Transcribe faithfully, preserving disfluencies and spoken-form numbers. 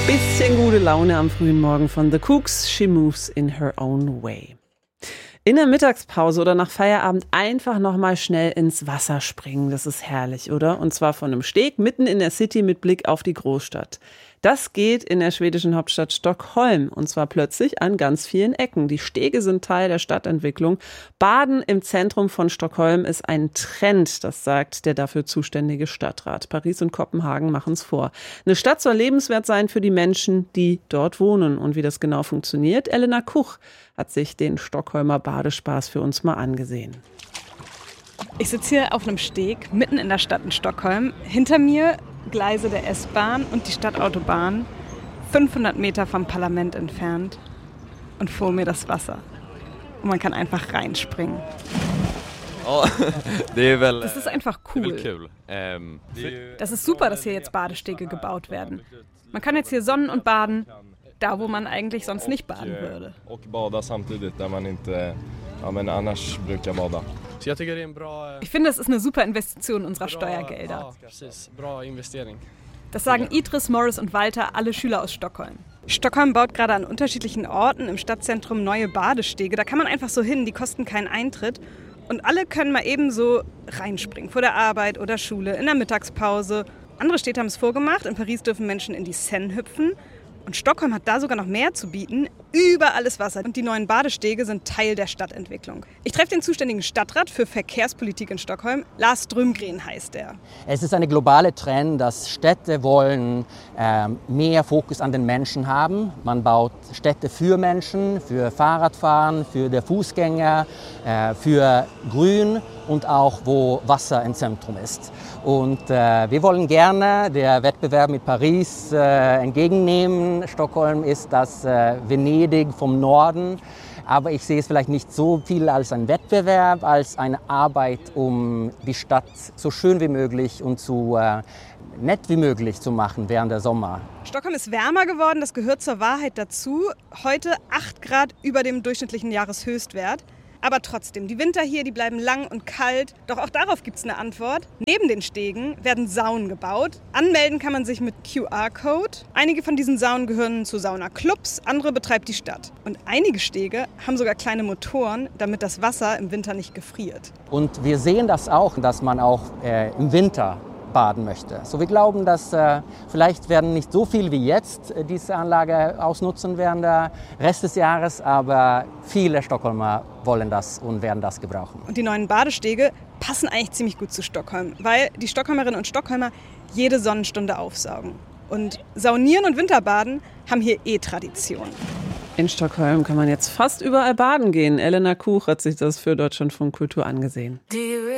Bisschen gute Laune am frühen Morgen von The Kooks. She moves in her own way. In der Mittagspause oder nach Feierabend einfach nochmal schnell ins Wasser springen. Das ist herrlich, oder? Und zwar von einem Steg mitten in der City mit Blick auf die Großstadt. Das geht in der schwedischen Hauptstadt Stockholm und zwar plötzlich an ganz vielen Ecken. Die Stege sind Teil der Stadtentwicklung. Baden im Zentrum von Stockholm ist ein Trend, das sagt der dafür zuständige Stadtrat. Paris und Kopenhagen machen es vor. Eine Stadt soll lebenswert sein für die Menschen, die dort wohnen. Und wie das genau funktioniert, Elena Kuch hat sich den Stockholmer Badespaß für uns mal angesehen. Ich sitze hier auf einem Steg mitten in der Stadt in Stockholm. Hinter mir Gleise der S-Bahn und die Stadtautobahn, fünfhundert Meter vom Parlament entfernt und vor mir das Wasser. Und man kann einfach reinspringen. Oh, das ist einfach cool. Das ist super, dass hier jetzt Badestege gebaut werden. Man kann jetzt hier sonnen und baden, da wo man eigentlich sonst nicht baden würde. Ich finde, es ist eine super Investition unserer Steuergelder. Das sagen Idris, Morris und Walter, alle Schüler aus Stockholm. Stockholm baut gerade an unterschiedlichen Orten im Stadtzentrum neue Badestege. Da kann man einfach so hin, die kosten keinen Eintritt. Und alle können mal eben so reinspringen, vor der Arbeit oder Schule, in der Mittagspause. Andere Städte haben es vorgemacht. In Paris dürfen Menschen in die Seine hüpfen. Und Stockholm hat da sogar noch mehr zu bieten. Überall ist Wasser und die neuen Badestege sind Teil der Stadtentwicklung. Ich treffe den zuständigen Stadtrat für Verkehrspolitik in Stockholm. Lars Strömgren heißt er. Es ist eine globale Trend, dass Städte wollen äh, mehr Fokus an den Menschen haben. Man baut Städte für Menschen, für Fahrradfahren, für den Fußgänger, äh, für Grün und auch wo Wasser im Zentrum ist. Und äh, wir wollen gerne den Wettbewerb mit Paris äh, entgegennehmen. Stockholm ist das äh, Venedig vom Norden. Aber ich sehe es vielleicht nicht so viel als ein Wettbewerb, als eine Arbeit, um die Stadt so schön wie möglich und so äh, nett wie möglich zu machen während der Sommer. Stockholm ist wärmer geworden, das gehört zur Wahrheit dazu. Heute acht Grad über dem durchschnittlichen Jahreshöchstwert. Aber trotzdem, die Winter hier, die bleiben lang und kalt. Doch auch darauf gibt es eine Antwort. Neben den Stegen werden Saunen gebaut. Anmelden kann man sich mit Q R-Code. Einige von diesen Saunen gehören zu Saunaclubs, andere betreibt die Stadt. Und einige Stege haben sogar kleine Motoren, damit das Wasser im Winter nicht gefriert. Und wir sehen das auch, dass man auch äh, im Winter baden möchte. So, wir glauben, dass äh, vielleicht werden nicht so viel wie jetzt äh, diese Anlage ausnutzen während der Rest des Jahres, aber viele Stockholmer wollen das und werden das gebrauchen. Und die neuen Badestege passen eigentlich ziemlich gut zu Stockholm, weil die Stockholmerinnen und Stockholmer jede Sonnenstunde aufsaugen. Und Saunieren und Winterbaden haben hier eh Tradition. In Stockholm kann man jetzt fast überall baden gehen. Elena Kuch hat sich das für Deutschlandfunk Kultur angesehen.